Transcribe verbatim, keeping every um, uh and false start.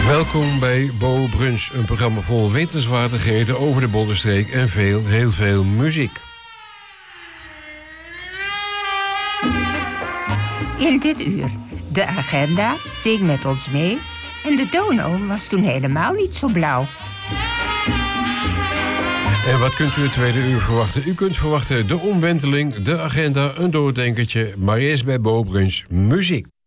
Welkom bij Bo Brunch, een programma vol wetenswaardigheden over de Bollenstreek en veel, heel veel muziek. In dit uur de agenda, zing met ons mee. En de dono was toen helemaal niet zo blauw. En wat kunt u het tweede uur verwachten? U kunt verwachten de omwenteling, de agenda, een doordenkertje. Maar eerst bij Bo Brunch muziek.